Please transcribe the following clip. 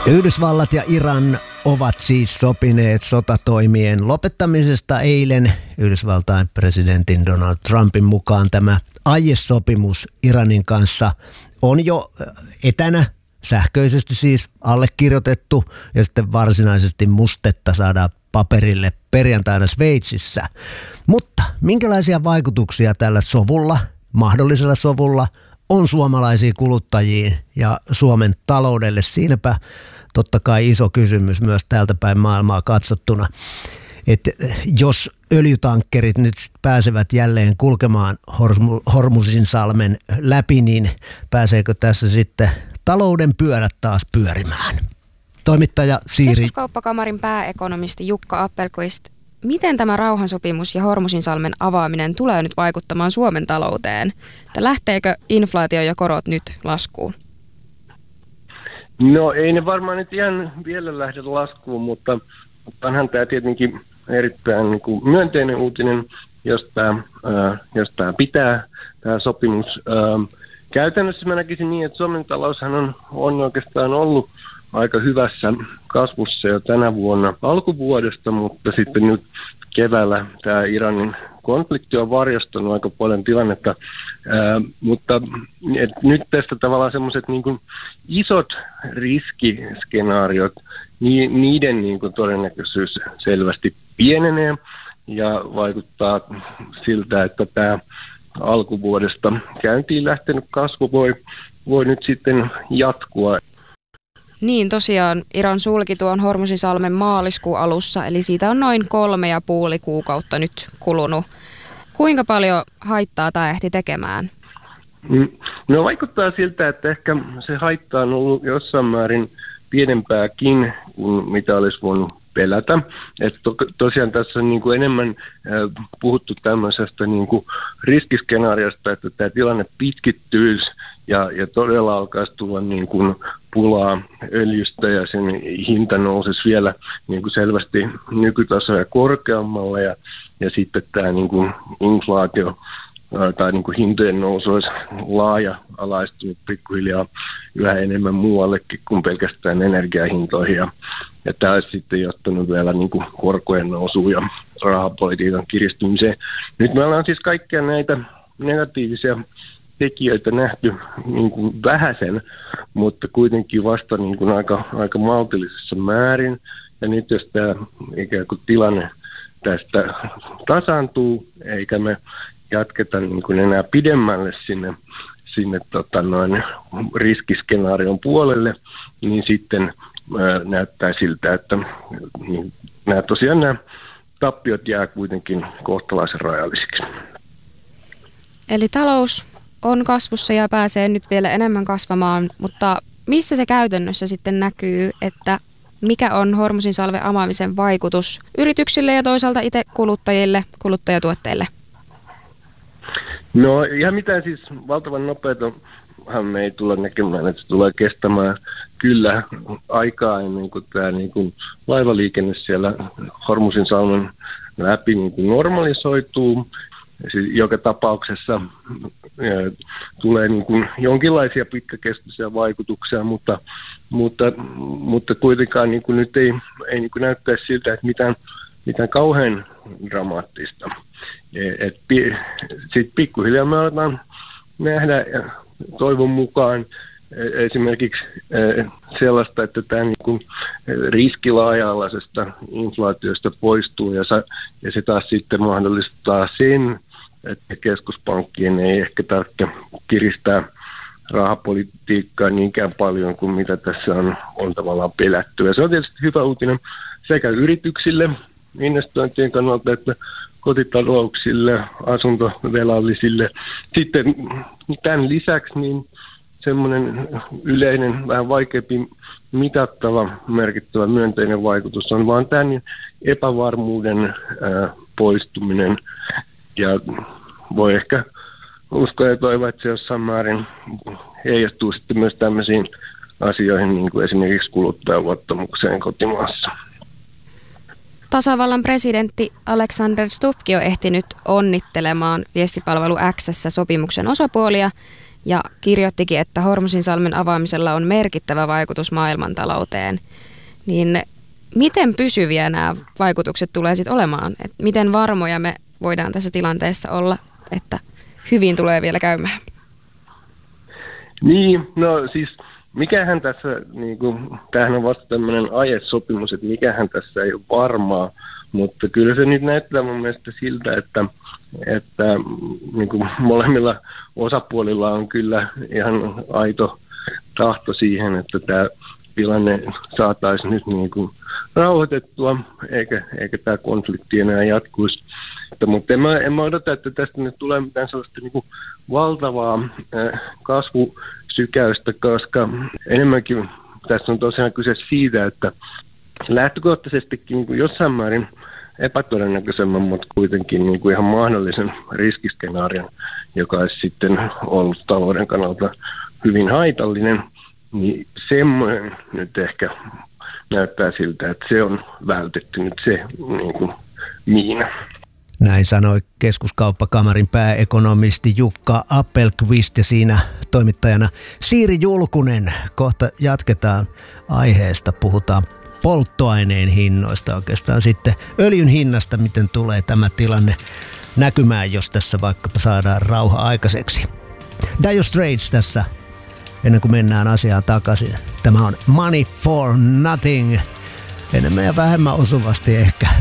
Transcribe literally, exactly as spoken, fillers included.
Yhdysvallat ja Iran ovat siis sopineet sotatoimien lopettamisesta eilen. Yhdysvaltain presidentin Donald Trumpin mukaan tämä aiesopimus Iranin kanssa on jo etänä, sähköisesti siis allekirjoitettu, ja sitten varsinaisesti mustetta saadaan paperille perjantaina Sveitsissä. Mutta minkälaisia vaikutuksia tällä sovulla, mahdollisella sovulla, on suomalaisiin kuluttajiin ja Suomen taloudelle? Siinäpä totta kai iso kysymys myös täältä päin maailmaa katsottuna. Että jos öljytankkerit nyt pääsevät jälleen kulkemaan Hormuzinsalmen läpi, niin pääseekö tässä sitten talouden pyörät taas pyörimään? Toimittaja Siiri. Keskuskauppakamarin pääekonomisti Jukka Appelqvist. Miten tämä rauhansopimus ja Hormuzinsalmen avaaminen tulee nyt vaikuttamaan Suomen talouteen? Että lähteekö inflaatio ja korot nyt laskuun? No ei ne varmaan nyt ihan vielä lähde laskuun, mutta onhan tämä tietenkin erittäin niin kuin myönteinen uutinen, jos tämä, äh, jos tämä pitää, tämä sopimus. Äh, käytännössä mä näkisin niin, että Suomen taloushan on, on oikeastaan ollut aika hyvässä kasvussa jo tänä vuonna alkuvuodesta, mutta sitten nyt keväällä tämä Iranin konflikti on varjostanut aika paljon tilannetta, ää, mutta et nyt tästä tavallaan semmoiset niin kuin isot riskiskenaariot, ni, niiden niin kuin todennäköisyys selvästi pienenee ja vaikuttaa siltä, että tämä alkuvuodesta käyntiin lähtenyt kasvu voi, voi nyt sitten jatkua. Niin, tosiaan Iran sulki tuon Hormuzinsalmen maaliskuun alussa, eli siitä on noin kolme ja puoli kuukautta nyt kulunut. Kuinka paljon haittaa tämä ehti tekemään? No vaikuttaa siltä, että ehkä se haitta on ollut jossain määrin pienempääkin kuin mitä olisi voinut pelätä. Että to, tosiaan tässä on niin kuin enemmän äh, puhuttu tämmöisestä niin kuin riskiskenaariosta, että tämä tilanne pitkittyisi ja, ja todella alkaisi tulla niin kuin pulaa öljystä ja sen hinta nousisi vielä niin kuin selvästi nykytasoja korkeammalle ja, ja sitten tämä niin kuin inflaatio tai niin kuin hintojen nousu olisi laaja-alaistunut pikkuhiljaa yhä enemmän muuallekin kuin pelkästään energiahintoihin. Ja, ja tämä olisi sitten johtanut vielä niin kuin korkojen nousuun ja rahapolitiikan kiristymiseen. Nyt me ollaan siis kaikkia näitä negatiivisia tekijöitä nähty niin kuin vähäsen, mutta kuitenkin vasta niin kuin aika, aika maltillisessa määrin. Ja nyt jos tämä ikään kuin tilanne tästä tasaantuu, eikä me jatketa niin kuin enää pidemmälle sinne, sinne tota noin riskiskenaarion puolelle, niin sitten ää, näyttää siltä, että niin, nämä, tosiaan nämä tappiot jää kuitenkin kohtalaisen rajallisiksi. Eli talous on kasvussa ja pääsee nyt vielä enemmän kasvamaan, mutta missä se käytännössä sitten näkyy, että mikä on Hormuzinsalmen avaamisen vaikutus yrityksille ja toisaalta itse kuluttajille, kuluttajatuotteille? No ihan mitään siis valtavan nopeatahan me ei tulla näkemään, että se tulee kestämään kyllä aikaa ennen kuin tämä niin kuin laivaliikenne siellä Hormuzinsalmen läpi niin kuin normalisoituu. Siis joka tapauksessa ä, tulee niin kuin jonkinlaisia pitkäkestoisia vaikutuksia, mutta, mutta, mutta kuitenkaan niin kuin nyt ei, ei niin kuin näyttäisi siltä, että mitään, mitään kauhean dramaattista. Sitten pikkuhiljaa me aletaan nähdä toivon mukaan esimerkiksi sellaista, että tämä niin kuin riski laaja-alaisesta inflaatiosta poistuu ja, sa, ja se taas sitten mahdollistaa sen, että keskuspankkien ei ehkä tarvitse kiristää rahapolitiikkaa niinkään paljon kuin mitä tässä on, on tavallaan pelätty. Ja se on tietysti hyvä uutinen sekä yrityksille, investointien kannalta, että kotitalouksille, asuntovelallisille. Sitten tämän lisäksi niin semmoinen yleinen, vähän vaikeampi mitattava, merkittävä myönteinen vaikutus on vaan tämän epävarmuuden ää, poistuminen. Ja voi ehkä uskoa ja toivoa, että se jossain määrin heijastuu sitten myös tämmöisiin asioihin, niin kuin esimerkiksi kuluttajaluottamukseen kotimaassa. Tasavallan presidentti Alexander Stubbkin on ehtinyt onnittelemaan viestipalvelu X:ssä sopimuksen osapuolia ja kirjoittikin, että Hormuzinsalmen avaamisella on merkittävä vaikutus maailmantalouteen. Niin miten pysyviä nämä vaikutukset tulee sitten olemaan? Et miten varmoja me voidaan tässä tilanteessa olla, että hyvin tulee vielä käymään? Niin, no siis mikähän tässä, niin kuin, tämähän on vasta tämmöinen aiesopimus, että mikähän tässä ei ole varmaa, mutta kyllä se nyt näyttää mun mielestä siltä, että, että niin kuin molemmilla osapuolilla on kyllä ihan aito tahto siihen, että tämä tilanne saataisiin nyt niin kuin rauhoitettua, eikä, eikä tämä konflikti enää jatkuisi. Mutta en mä, en mä odota, että tästä nyt tulee mitään sellaista niin kuin valtavaa äh, kasvusykäystä, koska enemmänkin tässä on tosiaan kyse siitä, että lähtökohtaisestikin niin kuin jossain määrin epätodennäköisemmän, mutta kuitenkin niin kuin ihan mahdollisen riskiskenaarion, joka olisi sitten ollut talouden kannalta hyvin haitallinen, niin semmoinen nyt ehkä näyttää siltä, että se on vältetty nyt se niin kuin miina. Näin sanoi Keskuskauppakamarin pääekonomisti Jukka Appelqvist ja siinä toimittajana Siiri Julkunen. Kohta jatketaan aiheesta, puhutaan polttoaineen hinnoista, oikeastaan sitten öljyn hinnasta, miten tulee tämä tilanne näkymään, jos tässä vaikkapa saadaan rauha aikaiseksi. Dire Straits tässä, ennen kuin mennään asiaan takaisin. Tämä on Money for Nothing, enemmän ja vähemmän osuvasti ehkä